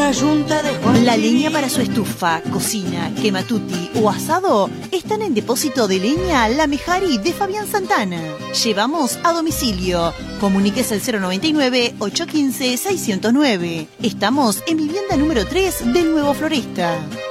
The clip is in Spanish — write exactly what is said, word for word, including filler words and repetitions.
una yunta de Juan. La leña para su estufa, cocina, quematuti o asado están en Depósito de Leña La Mejari de Fabián Santana. Llevamos a domicilio. Comuníquese al cero noventa y nueve, ochocientos quince, seiscientos nueve. Estamos en vivienda número tres del Nuevo Floresta.